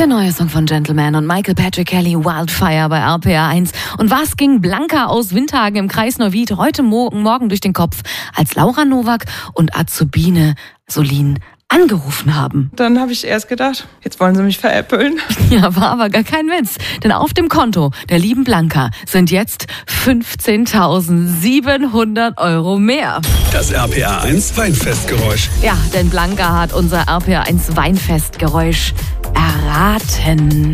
Der neue Song von Gentleman und Michael Patrick Kelly, Wildfire bei RPR 1. Und was ging Blanca aus Windhagen im Kreis Neuwied heute Morgen durch den Kopf, als Laura Nowak und Azubine Solin angerufen haben? Dann habe ich erst gedacht, jetzt wollen sie mich veräppeln. Ja, war aber gar kein Witz. Denn auf dem Konto der lieben Blanca sind jetzt 15.700 € mehr. Das RPR 1 Weinfestgeräusch. Ja, denn Blanca hat unser RPR 1 Weinfestgeräusch erraten.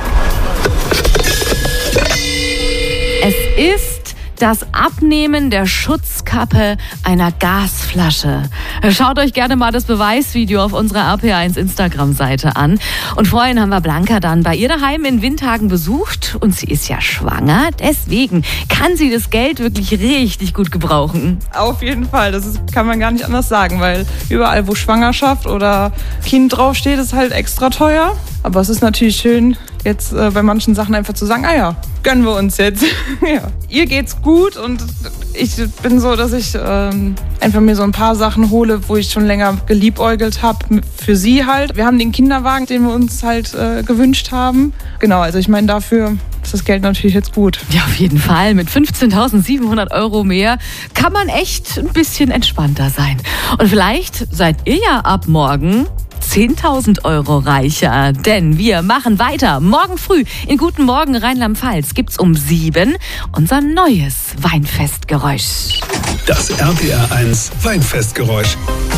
Es ist das Abnehmen der Schutzkappe einer Gasflasche. Schaut euch gerne mal das Beweisvideo auf unserer RPR1 Instagram-Seite an. Und vorhin haben wir Blanca dann bei ihr daheim in Windhagen besucht. Und sie ist ja schwanger. Deswegen kann sie das Geld wirklich richtig gut gebrauchen. Auf jeden Fall, kann man gar nicht anders sagen, weil überall, wo Schwangerschaft oder Kind draufsteht, ist halt extra teuer. Aber es ist natürlich schön, jetzt bei manchen Sachen einfach zu sagen, gönnen wir uns jetzt. Ja. Ihr geht's gut und ich bin so, dass ich einfach mir so ein paar Sachen hole, wo ich schon länger geliebäugelt habe, für sie halt. Wir haben den Kinderwagen, den wir uns halt gewünscht haben. Genau, also ich meine, dafür ist das Geld natürlich jetzt gut. Ja, auf jeden Fall. Mit 15.700 € mehr kann man echt ein bisschen entspannter sein. Und vielleicht seid ihr ja ab morgen 10.000 € reicher, denn wir machen weiter. Morgen früh in Guten Morgen Rheinland-Pfalz gibt's um 7 unser neues Weinfestgeräusch. Das RPR 1 Weinfestgeräusch.